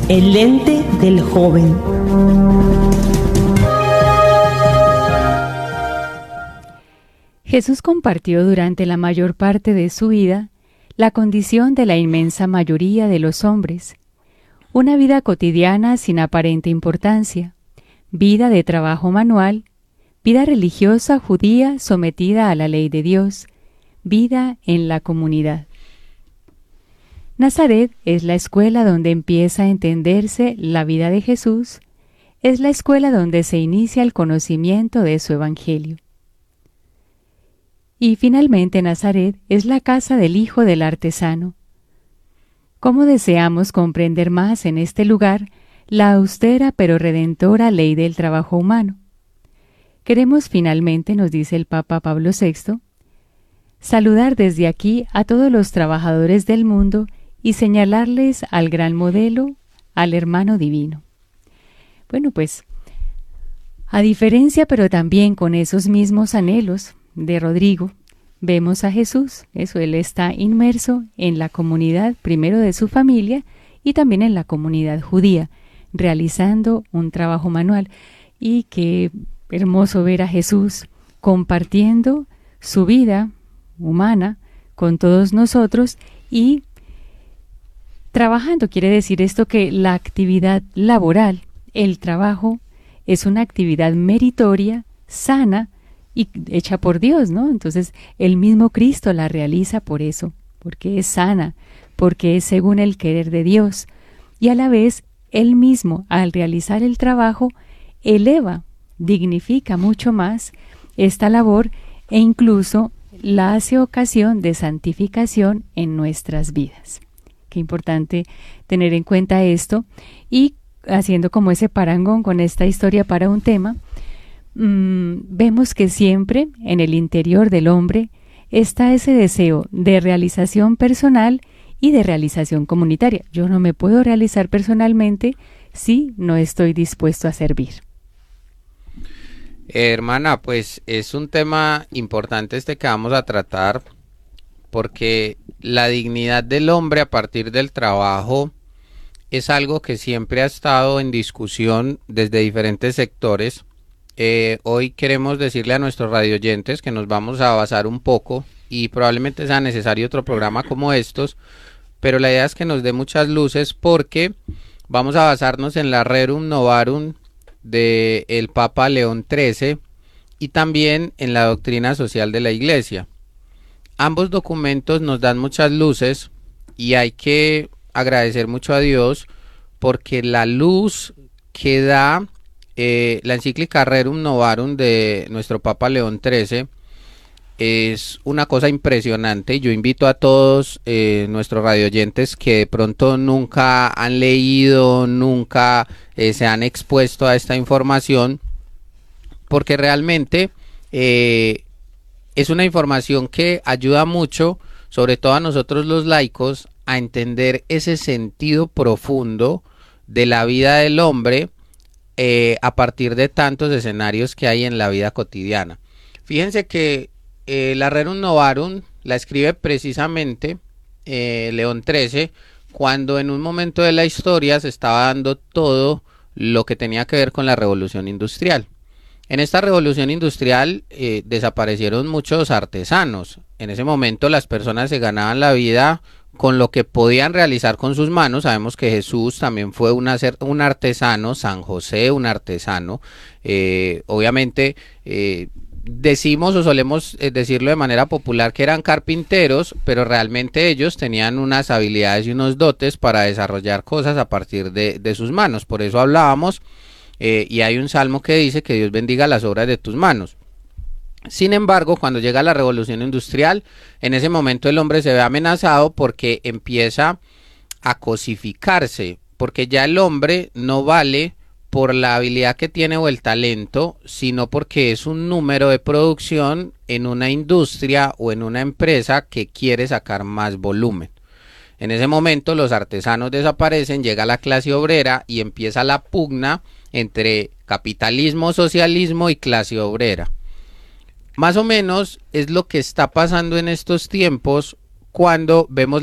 El lente del joven. Jesús compartió durante la mayor parte de su vida la condición de la inmensa mayoría de los hombres, una vida cotidiana sin aparente importancia, vida de trabajo manual, vida religiosa judía sometida a la ley de Dios, vida en la comunidad. Nazaret es la escuela donde empieza a entenderse la vida de Jesús, es la escuela donde se inicia el conocimiento de su evangelio. Y finalmente Nazaret es la casa del hijo del artesano. ¿Cómo deseamos comprender más en este lugar la austera pero redentora ley del trabajo humano? Queremos finalmente, nos dice el Papa Pablo VI, saludar desde aquí a todos los trabajadores del mundo y señalarles al gran modelo, al hermano divino. Bueno, pues, a diferencia pero también con esos mismos anhelos de Rodrigo, vemos a Jesús, él está inmerso en la comunidad, primero de su familia y también en la comunidad judía, realizando un trabajo manual. Y qué hermoso ver a Jesús compartiendo su vida humana con todos nosotros y trabajando. Quiere decir esto que la actividad laboral, el trabajo, es una actividad meritoria, sana y hecha por Dios, ¿no? Entonces, el mismo Cristo la realiza por eso, porque es sana, porque es según el querer de Dios. Y a la vez, Él mismo, al realizar el trabajo, eleva, dignifica mucho más esta labor e incluso la hace ocasión de santificación en nuestras vidas. Qué importante tener en cuenta esto y haciendo como ese parangón con esta historia para un tema, vemos que siempre en el interior del hombre está ese deseo de realización personal y de realización comunitaria. Yo no me puedo realizar personalmente si no estoy dispuesto a servir. Hermana, pues es un tema importante este que vamos a tratar, porque la dignidad del hombre a partir del trabajo es algo que siempre ha estado en discusión desde diferentes sectores. Hoy queremos decirle a nuestros radioyentes que nos vamos a basar un poco y probablemente sea necesario otro programa como estos, pero la idea es que nos dé muchas luces porque vamos a basarnos en la Rerum Novarum del Papa León XIII y también en la doctrina social de la Iglesia. Ambos documentos nos dan muchas luces y hay que agradecer mucho a Dios porque la luz que da la encíclica Rerum Novarum de nuestro Papa León XIII es una cosa impresionante. Yo invito a todos nuestros radioyentes que de pronto nunca han leído, nunca se han expuesto a esta información, porque realmente es una información que ayuda mucho, sobre todo a nosotros los laicos, a entender ese sentido profundo de la vida del hombre a partir de tantos escenarios que hay en la vida cotidiana. Fíjense que la Rerum Novarum la escribe precisamente León XIII cuando en un momento de la historia se estaba dando todo lo que tenía que ver con la revolución industrial. En esta revolución industrial desaparecieron muchos artesanos. En ese momento las personas se ganaban la vida con lo que podían realizar con sus manos. Sabemos que Jesús también fue un artesano, San José un artesano. Obviamente decimos o solemos decirlo de manera popular que eran carpinteros, pero realmente ellos tenían unas habilidades y unos dotes para desarrollar cosas a partir de sus manos. Por eso hablábamos y hay un salmo que dice que Dios bendiga las obras de tus manos. Sin embargo, cuando llega la revolución industrial, en ese momento el hombre se ve amenazado porque empieza a cosificarse, porque ya el hombre no vale por la habilidad que tiene o el talento, sino porque es un número de producción en una industria o en una empresa que quiere sacar más volumen. En ese momento los artesanos desaparecen, llega la clase obrera y empieza la pugna entre capitalismo, socialismo y clase obrera. Más o menos es lo que está pasando en estos tiempos cuando vemos